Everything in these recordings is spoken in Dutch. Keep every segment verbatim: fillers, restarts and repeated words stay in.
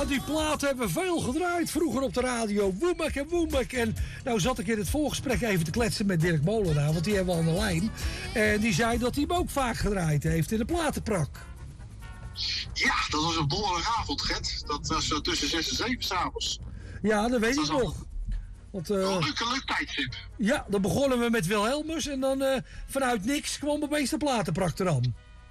die plaat hebben we veel gedraaid vroeger op de radio. Woemek en Woemek. En nou zat ik in het voorgesprek even te kletsen met Dirk Molenaar, want die hebben we aan de lijn. En die zei dat hij hem ook vaak gedraaid heeft in de platenprak. Ja, dat was op donderdagavond, Gert. Dat was uh, tussen zes en zeven s'avonds. Ja, dat weet ik nog. Want, uh, een leuk, leuk tijdstip. Ja, dan begonnen we met Wilhelmus en dan uh, vanuit niks kwam opeens de platenprak eraan.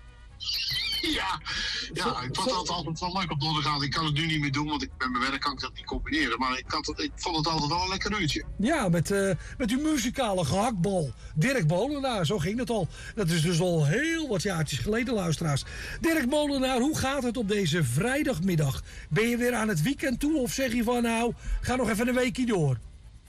Ja, ja, ik vond het altijd wel leuk op donderdagavond. Ik kan het nu niet meer doen, want ik, met mijn werk kan ik dat niet combineren. Maar ik, had het, ik vond het altijd wel een lekker uurtje. Ja, met, uh, met uw muzikale gehaktbal. Dirk Molenaar, zo ging het al. Dat is dus al heel wat jaartjes geleden, luisteraars. Dirk Molenaar, hoe gaat het op deze vrijdagmiddag? Ben je weer aan het weekend toe of zeg je van nou, ga nog even een weekje door?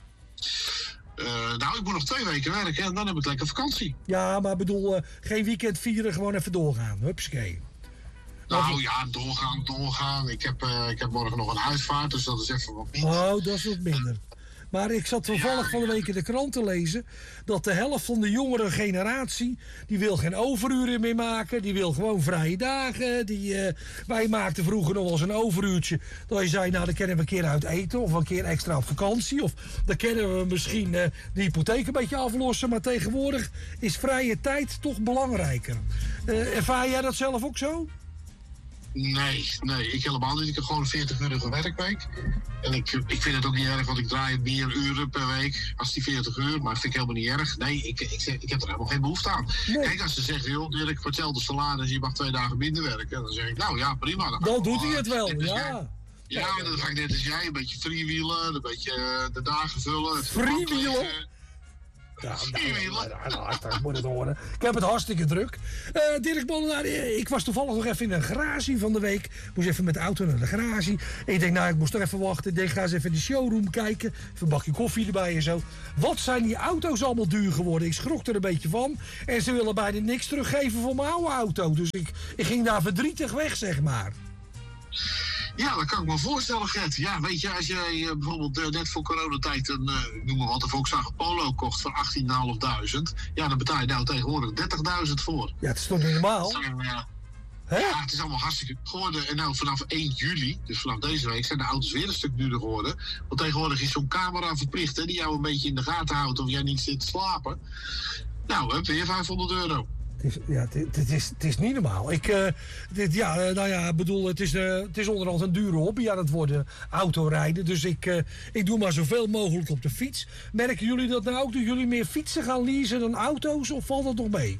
Uh, nou, ik moet nog twee weken werken en dan heb ik lekker vakantie. Ja, maar bedoel, uh, geen weekend vieren, gewoon even doorgaan. Hupskee. Nou ja, doorgaan, doorgaan. Ik heb, uh, ik heb morgen nog een uitvaart, dus dat is even wat minder. Oh, dat is wat minder. Maar ik zat toevallig ja, van de week in de krant te lezen dat de helft van de jongere generatie, die wil geen overuren meer maken, die wil gewoon vrije dagen. Die, uh, wij maakten vroeger nog wel eens een overuurtje, dat je zei, nou dan kunnen we een keer uit eten of een keer extra op vakantie. Of dan kunnen we misschien uh, de hypotheek een beetje aflossen, maar tegenwoordig is vrije tijd toch belangrijker. Uh, ervaar jij dat zelf ook zo? Nee, nee, ik helemaal niet. Ik heb gewoon een veertig-urige werkweek. En ik, ik vind het ook niet erg, want ik draai meer uren per week als die veertig uur. Maar dat vind ik helemaal niet erg. Nee, ik, ik, zeg, ik heb er helemaal geen behoefte aan. Nee. Kijk, als ze zeggen, joh, Dirk, voor hetzelfde salaris, je mag twee dagen minder werken. Dan zeg ik, nou ja, prima. Dan, dan doet hij het wel, ja. Jij. Ja, ja, dan ga ik net als jij, een beetje freewheelen, een beetje uh, de dagen vullen. Freewheelen? Ja, nou, nou, nou, nou, moet het horen. Ik heb het hartstikke druk. Uh, Dirk Molenaar, ik was toevallig nog even in een garage van de week. Ik moest even met de auto naar de garage. En ik denk, nou, ik moest toch even wachten. Ik denk, ga eens even in de showroom kijken. Even een bakje koffie erbij en zo. Wat zijn die auto's allemaal duur geworden? Ik schrok er een beetje van. En ze willen bijna niks teruggeven voor mijn oude auto. Dus ik, ik ging daar verdrietig weg, zeg maar. Ja, dat kan ik me voorstellen, Gert. Ja, weet je, als jij uh, bijvoorbeeld uh, net voor coronatijd een, uh, noem maar wat, een Volkswagen Polo kocht voor achttienduizend vijfhonderd, ja, dan betaal je nou tegenwoordig dertigduizend voor. Ja, het is toch niet normaal? Zijn, uh, ja, het is allemaal hartstikke geworden. En nou, vanaf één juli, dus vanaf deze week, zijn de auto's weer een stuk duurder geworden. Want tegenwoordig is zo'n camera verplicht, hè, die jou een beetje in de gaten houdt of jij niet zit te slapen. Nou, hè, weer vijfhonderd euro. Het is, ja, het, het, is, het is niet normaal. Ik, uh, dit, ja, nou ja, bedoel, het is, uh, het is onderhand een dure hobby aan het worden, autorijden. Dus ik, uh, ik doe maar zoveel mogelijk op de fiets. Merken jullie dat nou ook, dat jullie meer fietsen gaan leasen dan auto's, of valt dat nog mee?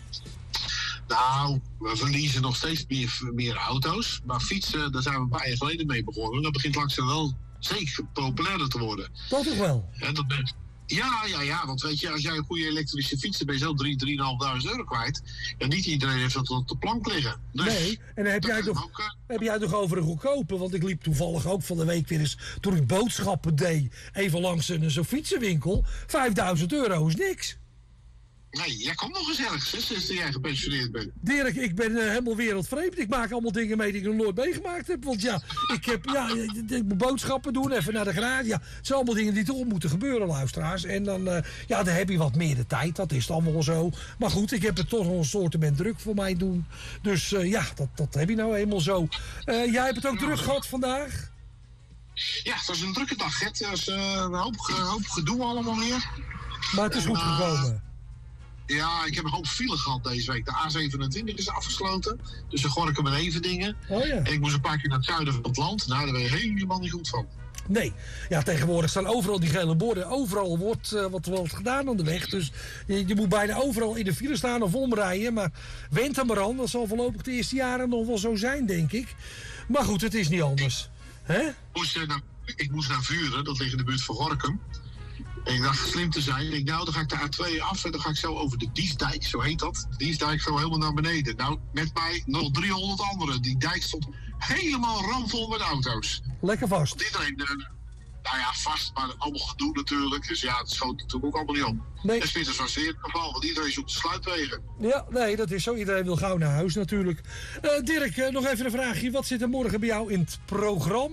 Nou, we verliezen nog steeds meer, meer auto's. Maar fietsen, daar zijn we een paar jaar geleden mee begonnen. Dat begint langzaam wel zeker populairder te worden. Dat toch wel? Ja, dat ben... Ja, ja, ja, want weet je, als jij een goede elektrische fiets hebt, ben je zo drie, drieënhalfduizend euro kwijt. En niet iedereen heeft dat op de plank liggen. Dus, nee, en dan heb jij, toch, ook, uh... heb jij toch over een goedkope, want ik liep toevallig ook van de week weer eens, toen ik boodschappen deed, even langs een zo'n fietsenwinkel. vijfduizend euro is niks. Nee, jij komt nog eens ergens, hè, sinds jij gepensioneerd bent. Dirk, ik ben uh, helemaal wereldvreemd. Ik maak allemaal dingen mee die ik nog nooit meegemaakt heb. Want ja, ik heb, ja, ik moet boodschappen doen, even naar de garage. Ja, het zijn allemaal dingen die toch moeten gebeuren, luisteraars. En dan, uh, ja, dan heb je wat meer de tijd. Dat is dan wel zo. Maar goed, ik heb het toch nog een soortement druk voor mij doen. Dus uh, ja, dat, dat heb je nou eenmaal zo. Uh, jij hebt het ook ja, druk gehad vandaag? Ja, het was een drukke dag, hè. Het was uh, een hoop, hoop gedoe allemaal weer. Maar het is en, goed gekomen. Uh, Ja, ik heb een hoop file gehad deze week. De A zevenentwintig is afgesloten. Dus dan Gorinchem en Everdingen. Oh ja. En ik moest een paar keer naar het zuiden van het land. Nou, daar ben je helemaal niet goed van. Nee. Ja, tegenwoordig staan overal die gele borden. Overal wordt uh, wat wordt gedaan aan de weg. Dus je, je moet bijna overal in de file staan of omrijden. Maar wend er maar aan. Dat zal voorlopig de eerste jaren nog wel zo zijn, denk ik. Maar goed, het is niet anders. Hè? Ik moest, uh, naar, ik moest naar Vuren. Dat ligt in de buurt van Gorinchem. En ik dacht slim te zijn. Ik denk, nou, dan ga ik de A twee af en dan ga ik zo over de Diefdijk, zo heet dat. De Diefdijk zo helemaal naar beneden. Nou, met mij nog driehonderd anderen. Die dijk stond helemaal ramvol met auto's. Lekker vast. Want iedereen, uh, nou ja, vast, maar allemaal gedoe natuurlijk. Dus ja, het schoot natuurlijk ook allemaal niet op. Nee. En spitsers was weer het geval, want iedereen zoekt de sluitwegen. Ja, nee, dat is zo. Iedereen wil gauw naar huis natuurlijk. Uh, Dirk, uh, nog even een vraagje. Wat zit er morgen bij jou in het programma?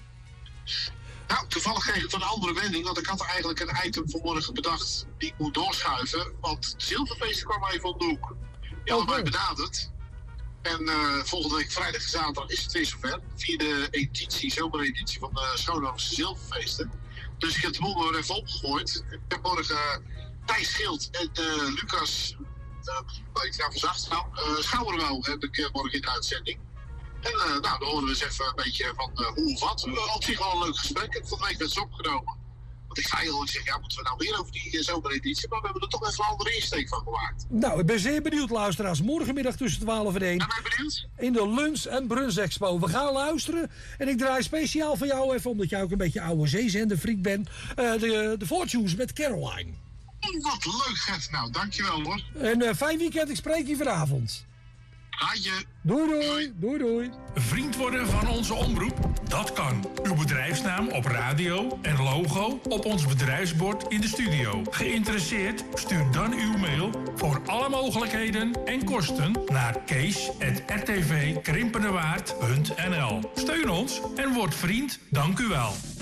Nou, toevallig kreeg ik een andere wending, want ik had er eigenlijk een item vanmorgen bedacht die ik moet doorschuiven, want het zilverfeest kwam even op de hoek. Die hadden mij benaderd. En uh, volgende week vrijdag en zaterdag is het weer zover. Vierde editie, zomereditie van de Schoonhovense Zilverfeesten. Dus ik heb de boel maar even opgegooid. Ik heb morgen uh, Thijs Schild en uh, Lucas, uh, ik ga van Zachtstraal, uh, Schouwerwouw heb ik uh, morgen in de uitzending. En uh, nou, dan horen we eens even een beetje van uh, hoe of wat. Uh, op zich wel een leuk gesprek. Ik heb van de week werd ze opgenomen. Want ik zei al, ik zeg, ja, moeten we nou weer over die uh, zomereditie? Maar we hebben er toch even een andere insteek van gemaakt. Nou, ik ben zeer benieuwd, luisteraars. Morgenmiddag tussen twaalf en één. Ben jij benieuwd? In de Lunch en Bruns Expo. We gaan luisteren. En ik draai speciaal voor jou even, omdat jij ook een beetje oude zeezender-freak bent. Uh, de, de Fortunes met Caroline. Oh, wat leuk, Gert. Nou, dankjewel hoor. En uh, fijn weekend. Ik spreek je vanavond. Haatje. Doei doei. Doei doei. Vriend worden van onze omroep? Dat kan. Uw bedrijfsnaam op radio en logo op ons bedrijfsbord in de studio. Geïnteresseerd? Stuur dan uw mail voor alle mogelijkheden en kosten naar kees at r t v krimpenerwaard punt n l. Steun ons en word vriend. Dank u wel.